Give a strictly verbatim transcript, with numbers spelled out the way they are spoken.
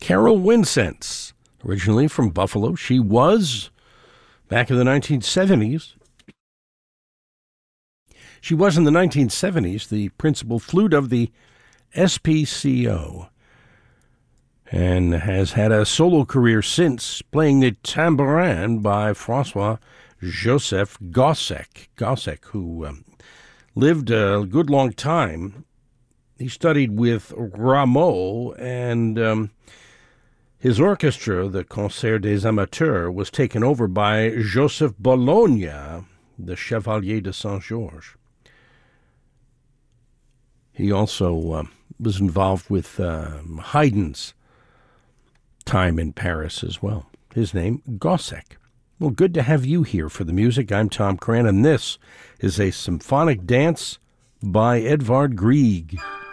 Carol Winsense, originally from Buffalo. She was, back in the nineteen seventies, she was in the nineteen seventies the principal flute of the S P C O, and has had a solo career since, playing the tambourin by Francois Joseph Gossec, Gossec, who um, lived a good long time. He studied with Rameau, and um, his orchestra, the Concert des Amateurs, was taken over by Joseph Bologna, the Chevalier de Saint-Georges. He also uh, was involved with uh, Haydn's time in Paris as well. His name, Gossec. Well, good to have you here for the music. I'm Tom Cran, and this is a symphonic dance by Edvard Grieg.